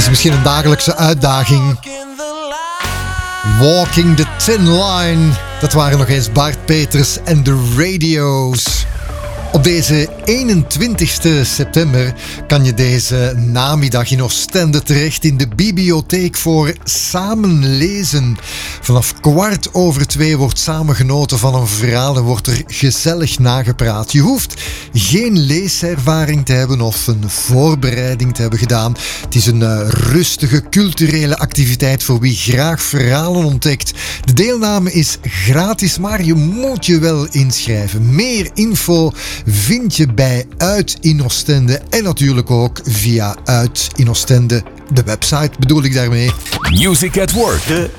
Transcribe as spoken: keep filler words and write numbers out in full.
is misschien een dagelijkse uitdaging. Walking the Thin Line. Dat waren nog eens Bart Peters en de Radio's. Op deze eenentwintigste september kan je deze namiddag in Oostende terecht in de bibliotheek voor Samen Lezen. Vanaf kwart over twee wordt samengenoten van een verhaal en wordt er gezellig nagepraat. Je hoeft geen leeservaring te hebben of een voorbereiding te hebben gedaan. Het is een uh, rustige culturele activiteit voor wie graag verhalen ontdekt. De deelname is gratis, maar je moet je wel inschrijven. Meer info vind je bij Uit in Oostende en natuurlijk ook via Uit in Oostende, de website bedoel ik daarmee. Music at Work. De